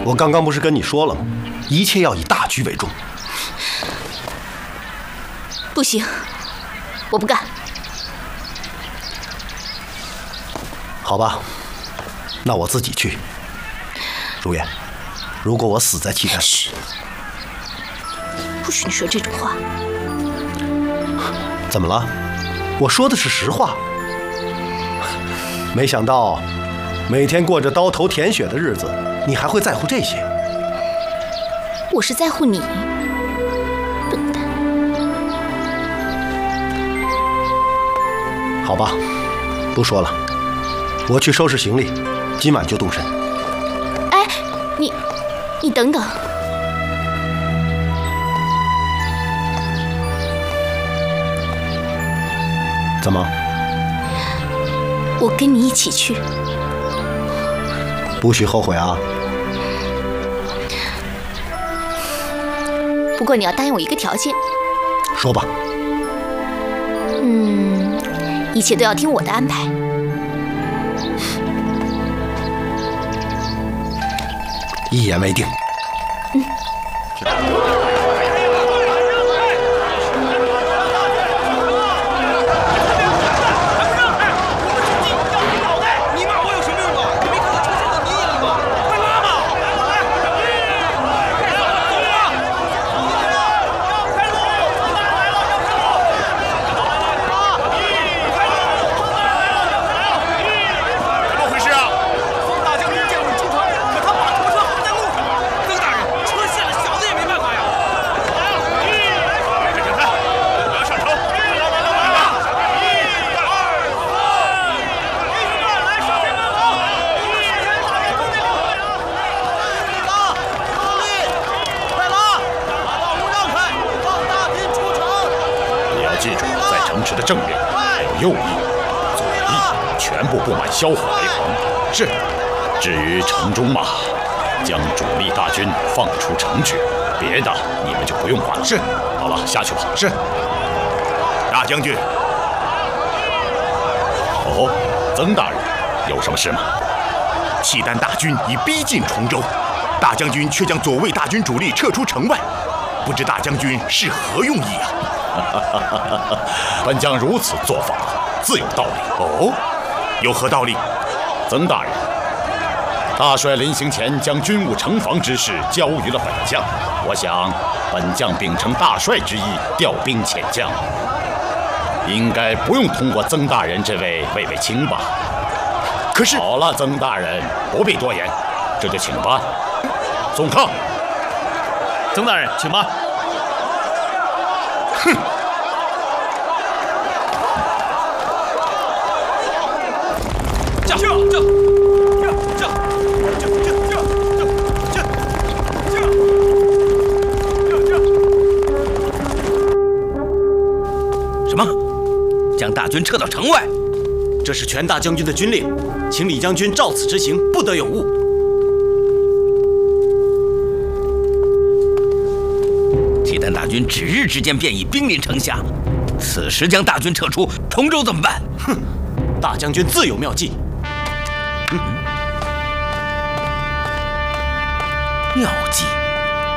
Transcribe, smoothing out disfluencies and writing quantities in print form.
我刚刚不是跟你说了吗？一切要以大局为重。 不行，我不干。 好吧，那我自己去。如烟，如果我死在契丹， 嘘，不许你说这种话。 怎么了？我说的是实话。没想到，每天过着刀头舔血的日子，你还会在乎这些？ 我是在乎你，笨蛋。 好吧，不说了，我去收拾行李，今晚就动身。 哎，你等等。 怎么？ 我跟你一起去。 不许后悔啊！ 不过你要答应我一个条件。 说吧。 一切都要听我的安排。 一言为定。 正面还有右翼、左翼，全部布满销火雷横。是。至于城中嘛，将主力大军放出城去，别的你们就不用管了。是。好了，下去吧。是。大将军。哦，曾大人，有什么事吗？契丹大军已逼近崇州，大将军却将左卫大军主力撤出城外，不知大将军是何用意啊？本将如此做法，自有道理。哦，有何道理？曾大人，大帅临行前将军务城防之事交于了本将，我想本将秉承大帅之意，调兵遣将，应该不用通过曾大人这位卫卫卿吧？可是，好了，曾大人不必多言，这就请吧。送客。 曾大人，请吧。 哼！ 什么？将大军撤到城外？ 这是全大将军的军令，请李将军照此执行，不得有误。 契丹大军指日之间便已兵临城下，此时将大军撤出，崇州怎么办？ 哼，大将军自有妙计。 妙计？